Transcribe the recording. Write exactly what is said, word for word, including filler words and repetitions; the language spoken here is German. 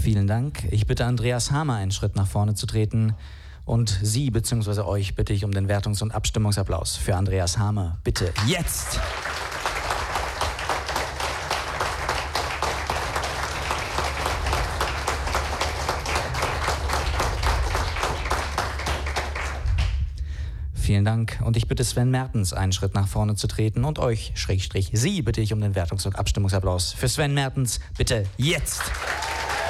Vielen Dank. Ich bitte Andreas Hamer, einen Schritt nach vorne zu treten. Und Sie bzw. euch bitte ich um den Wertungs- und Abstimmungsapplaus für Andreas Hamer. Bitte jetzt! Vielen Dank. Und ich bitte Sven Mertens, einen Schritt nach vorne zu treten. Und euch, Schrägstrich, Sie, bitte ich um den Wertungs- und Abstimmungsapplaus für Sven Mertens. Bitte jetzt!